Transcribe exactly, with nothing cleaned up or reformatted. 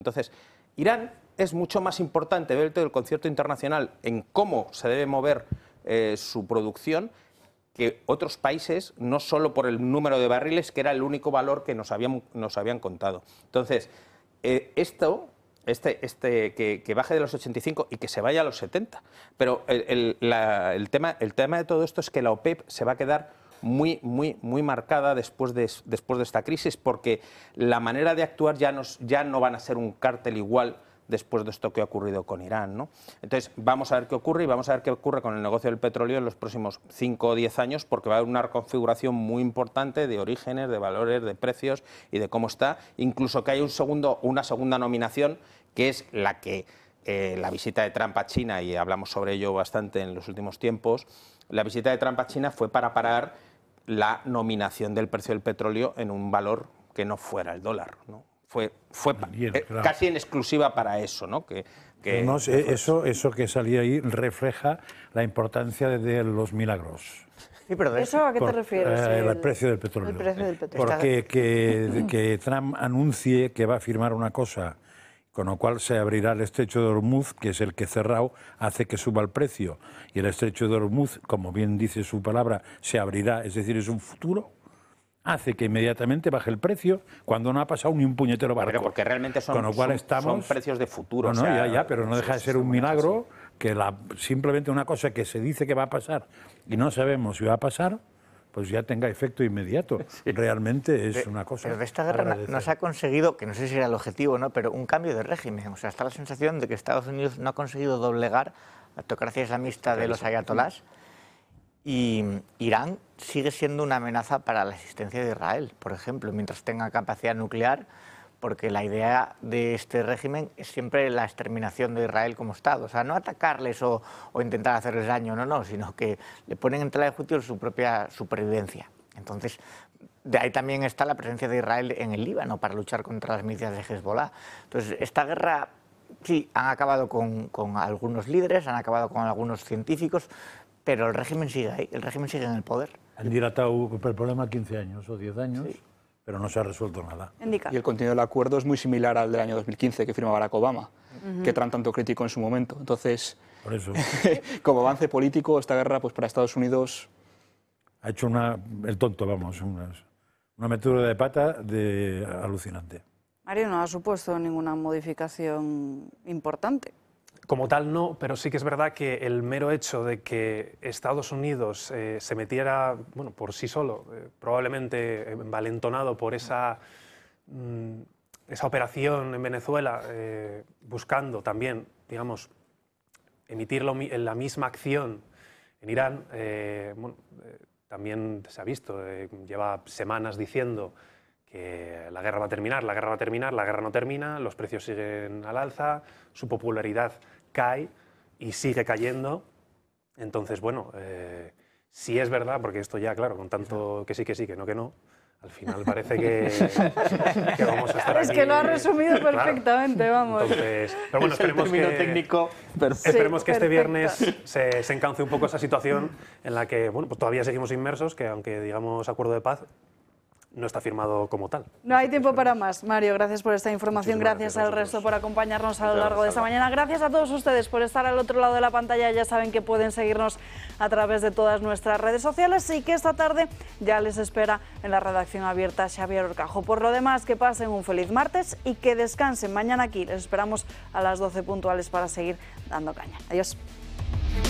Entonces, Irán es mucho más importante dentro del concierto internacional en cómo se debe mover eh, su producción que otros países, no solo por el número de barriles, que era el único valor que nos habían, nos habían contado. Entonces, eh, esto, este, este, que, que baje de los ochenta y cinco y que se vaya a los setenta. Pero el, el, la, el, tema, el tema de todo esto es que la OPEP se va a quedar muy, muy, muy marcada después de, después de esta crisis, porque la manera de actuar ya, nos, ya no van a ser un cártel igual después de esto que ha ocurrido con Irán, ¿no? Entonces, vamos a ver qué ocurre y vamos a ver qué ocurre con el negocio del petróleo en los próximos cinco o diez años, porque va a haber una reconfiguración muy importante de orígenes, de valores, de precios y de cómo está. Incluso que hay un segundo, una segunda nominación, que es la que eh, la visita de Trump a China, y hablamos sobre ello bastante en los últimos tiempos, la visita de Trump a China fue para parar la nominación del precio del petróleo en un valor que no fuera el dólar, ¿no? Fue, fue Bien, eh, claro. casi en exclusiva para eso, ¿no? Que, que, no sé, que eso, eso que salía ahí refleja la importancia de, de los milagros. Sí, pero de ¿Eso a qué Por, te refieres? eh, el, el, precio del petróleo. El precio del petróleo. Porque que, que Trump anuncie que va a firmar una cosa, con lo cual se abrirá el estrecho de Hormuz, que es el que cerrado hace que suba el precio. Y el estrecho de Hormuz, como bien dice su palabra, se abrirá, es decir, es un futuro, hace que inmediatamente baje el precio cuando no ha pasado ni un puñetero barco. Pero porque realmente son, con lo cual son, estamos, son precios de futuro. No, no, o sea, ya, ya, pero no deja de ser un milagro que la, simplemente una cosa que se dice que va a pasar y no sabemos si va a pasar, pues ya tenga efecto inmediato. Sí. Realmente es de, una cosa. Pero de esta guerra no se ha conseguido, que no sé si era el objetivo, ¿no?, pero un cambio de régimen. O sea, está la sensación de que Estados Unidos no ha conseguido doblegar la autocracia islamista de los ayatolás. Y Irán sigue siendo una amenaza para la existencia de Israel, por ejemplo, mientras tenga capacidad nuclear, porque la idea de este régimen es siempre la exterminación de Israel como Estado. O sea, no atacarles o, o intentar hacerles daño, no, no, sino que le ponen en tela de juicio su propia supervivencia. Entonces, de ahí también está la presencia de Israel en el Líbano para luchar contra las milicias de Hezbollah. Entonces, esta guerra, sí, han acabado con, con algunos líderes, han acabado con algunos científicos, pero el régimen sigue ahí, el régimen sigue en el poder. Han dilatado el problema quince años o diez años, sí, pero no se ha resuelto nada. Indica. Y el contenido del acuerdo es muy similar al del año dos mil quince que firma Barack Obama, uh-huh, que Trump tanto criticó en su momento. Entonces, por eso, como avance político, esta guerra pues para Estados Unidos ha hecho una, el tonto, vamos, una, una metedura de pata de, alucinante. Mario, no ha supuesto ninguna modificación importante. Como tal no, pero sí que es verdad que el mero hecho de que Estados Unidos eh, se metiera, bueno, por sí solo, eh, probablemente envalentonado por esa, mm, esa operación en Venezuela, eh, buscando también, digamos, emitir lo, la misma acción en Irán, eh, bueno, eh, también se ha visto, eh, lleva semanas diciendo que la guerra va a terminar, la guerra va a terminar, la guerra no termina, los precios siguen al alza, su popularidad cae y sigue cayendo. Entonces, bueno, eh, si es verdad, porque esto ya, claro, con tanto que sí, que sí, que no, que no, al final parece que, que vamos a estar es aquí. Es que lo ha resumido perfectamente, claro, vamos. Entonces, pero bueno, esperemos que, técnico, esperemos sí, que este perfecto. viernes se, se encauce un poco esa situación en la que, bueno, pues todavía seguimos inmersos, que aunque digamos acuerdo de paz, no está firmado como tal. No hay tiempo para más. Mario, gracias por esta información. Gracias, gracias al resto por acompañarnos a lo largo de esta mañana. Gracias a todos ustedes por estar al otro lado de la pantalla. Ya saben que pueden seguirnos a través de todas nuestras redes sociales y que esta tarde ya les espera en la redacción abierta Xavier Orcajo. Por lo demás, que pasen un feliz martes y que descansen. Mañana aquí les esperamos a las doce puntuales para seguir dando caña. Adiós.